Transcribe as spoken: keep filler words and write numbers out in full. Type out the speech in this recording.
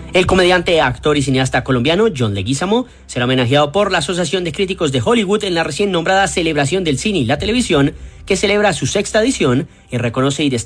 El comediante, actor y cineasta colombiano John Leguizamo será homenajeado por la Asociación de Críticos de Hollywood en la recién nombrada celebración del cine y la televisión, que celebra su sexta edición y reconoce y destaca